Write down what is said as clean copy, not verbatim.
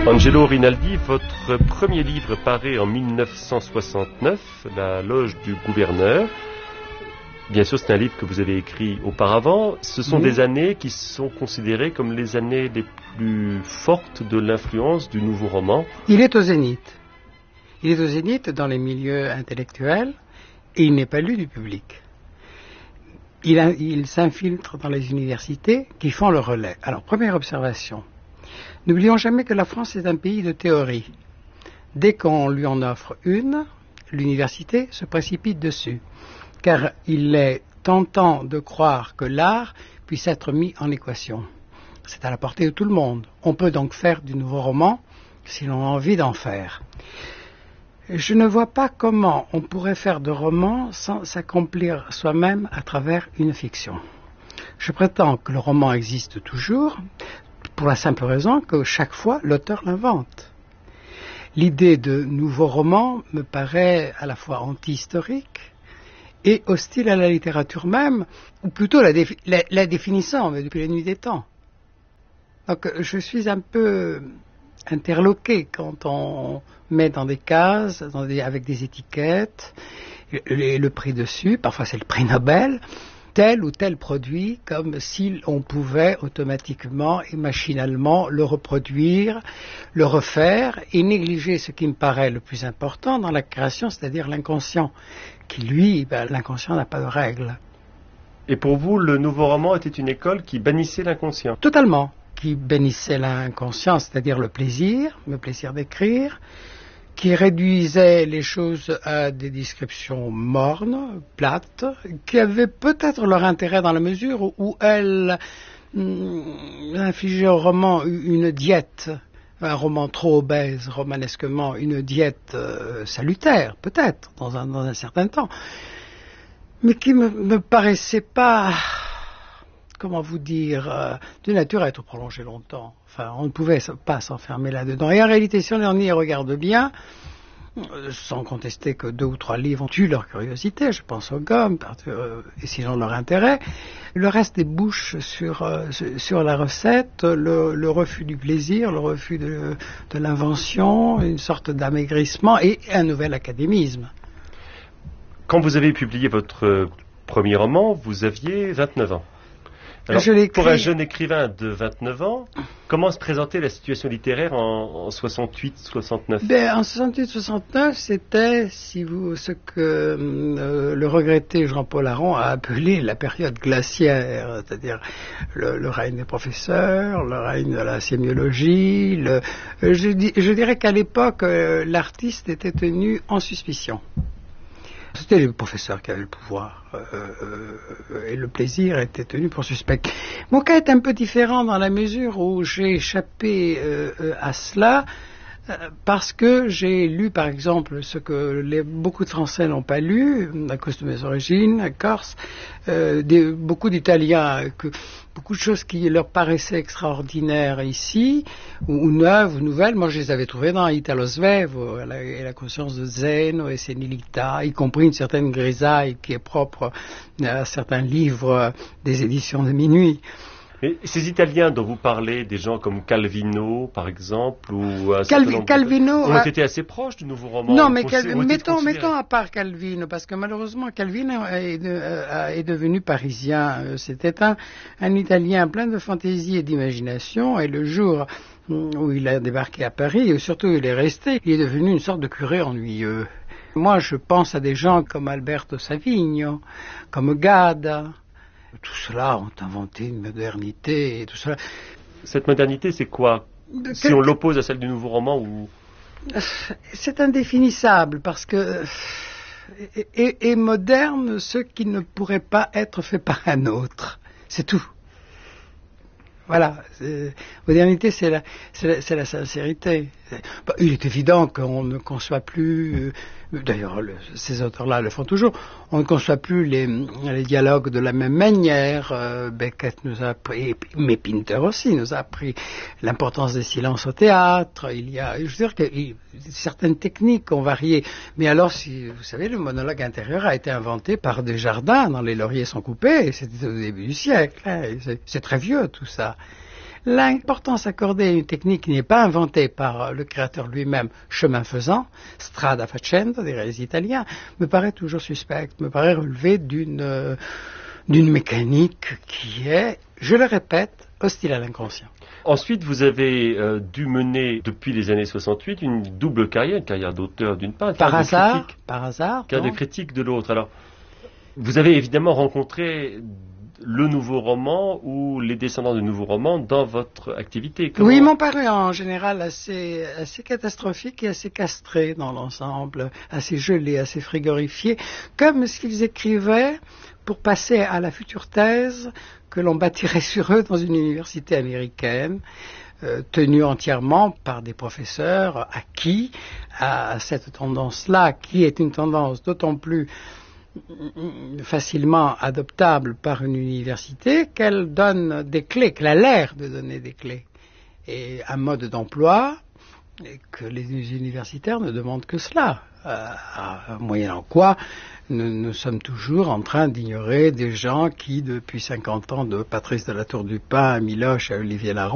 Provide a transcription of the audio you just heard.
Angelo Rinaldi, votre premier livre paraît en 1969, La loge du gouverneur. Bien sûr, c'est un livre que vous avez écrit auparavant. Ce sont des années qui sont considérées comme les années les plus fortes de l'influence du nouveau roman. Il est au zénith. Il est au zénith dans les milieux intellectuels et il n'est pas lu du public. Il s'infiltre dans les universités qui font le relais. Alors, première observation. N'oublions jamais que la France est un pays de théorie. Dès qu'on lui en offre une, l'université se précipite dessus. Car il est tentant de croire que l'art puisse être mis en équation. C'est à la portée de tout le monde. On peut donc faire du nouveau roman si l'on a envie d'en faire. Je ne vois pas comment on pourrait faire de roman sans s'accomplir soi-même à travers une fiction. Je prétends que le roman existe toujours, pour la simple raison que chaque fois l'auteur l'invente. L'idée de nouveau roman me paraît à la fois anti-historique et hostile à la littérature même, ou plutôt la définissant, mais depuis la nuit des temps. Donc je suis un peu interloqué quand on met dans des cases, avec des étiquettes, le prix dessus, parfois c'est le prix Nobel, tel ou tel produit, comme si on pouvait automatiquement et machinalement le reproduire, le refaire, et négliger ce qui me paraît le plus important dans la création, c'est-à-dire l'inconscient, qui lui, l'inconscient n'a pas de règles. Et pour vous, le nouveau roman était une école qui bannissait l'inconscient? Totalement, qui bannissait l'inconscient, c'est-à-dire le plaisir d'écrire, qui réduisait les choses à des descriptions mornes, plates, qui avaient peut-être leur intérêt dans la mesure où elles infligeaient au roman une diète, un roman trop obèse, romanesquement, une diète salutaire, peut-être, dans un certain temps, mais qui me paraissait pas, comment vous dire, de nature à être prolongée longtemps. Enfin, on ne pouvait pas s'enfermer là-dedans. Et en réalité, si on y regarde bien, sans contester que 2 ou 3 livres ont eu leur curiosité, je pense aux Gommes, et sinon leur intérêt, le reste débouche sur la recette, le refus du plaisir, le refus de l'invention, une sorte d'amaigrissement et un nouvel académisme. Quand vous avez publié votre premier roman, vous aviez 29 ans. Alors, pour un jeune écrivain de 29 ans, comment se présentait la situation littéraire en 68-69 ? En 68-69, c'était ce que le regretté Jean-Paul Aron a appelé la période glaciaire, c'est-à-dire le règne des professeurs, le règne de la sémiologie. Je dirais qu'à l'époque, l'artiste était tenu en suspicion. C'était les professeurs qui avaient le pouvoir et le plaisir était tenu pour suspect. Mon cas est un peu différent dans la mesure où j'ai échappé à cela parce que j'ai lu par exemple ce que beaucoup de Français n'ont pas lu à cause de mes origines corse, beaucoup d'Italiens, beaucoup de choses qui leur paraissaient extraordinaires ici, ou neuves, ou nouvelles. Moi, je les avais trouvées dans Italo Svevo, et la conscience de Zeno et Senilità, y compris une certaine grisaille qui est propre à certains livres des éditions de Minuit. Et ces Italiens dont vous parlez, des gens comme Calvino, par exemple, ou Calvino ont été assez proches du nouveau roman. Non, mais mettons à part Calvino, parce que malheureusement Calvino est devenu parisien. C'était un Italien plein de fantaisie et d'imagination, et le jour où il a débarqué à Paris, et surtout il est resté, il est devenu une sorte de curé ennuyeux. Moi, je pense à des gens comme Alberto Savigno, comme Gada. Tout cela ont inventé une modernité et tout cela. Cette modernité, c'est quoi? Si on l'oppose à celle du nouveau roman ou... C'est indéfinissable parce que est moderne ce qui ne pourrait pas être fait par un autre. C'est tout. Voilà. Modernité, c'est la sincérité. Il est évident qu'on ne conçoit plus, d'ailleurs ces auteurs-là le font toujours, on ne conçoit plus les dialogues de la même manière. Beckett nous a appris, mais Pinter aussi nous a appris l'importance des silences au théâtre. Je veux dire que certaines techniques ont varié. Mais alors, vous savez, le monologue intérieur a été inventé par Desjardins dans Les lauriers sont coupés, c'était au début du siècle. Hein, c'est très vieux tout ça. L'importance accordée à une technique qui n'est pas inventée par le créateur lui-même, chemin faisant, strada facendo, diraient les Italiens, me paraît toujours suspecte, me paraît relever d'une mécanique qui est, je le répète, hostile à l'inconscient. Ensuite, vous avez dû mener, depuis les années 68, une double carrière, une carrière d'auteur d'une part, Par hasard, carrière de critique de l'autre. Alors, vous avez évidemment rencontré le nouveau roman ou les descendants de nouveaux romans dans votre activité. Oui, ils m'ont paru en général assez catastrophiques et assez castrés dans l'ensemble, assez gelés, assez frigorifiés, comme ce qu'ils écrivaient pour passer à la future thèse que l'on bâtirait sur eux dans une université américaine, tenue entièrement par des professeurs acquis à cette tendance-là, qui est une tendance d'autant plus facilement adoptable par une université qu'elle donne des clés, qu'elle a l'air de donner des clés. Et un mode d'emploi et que les universitaires ne demandent que cela. Moyennant quoi, nous sommes toujours en train d'ignorer des gens qui, depuis 50 ans, de Patrice de la Tour du Pin à Miloche à Olivier Laron,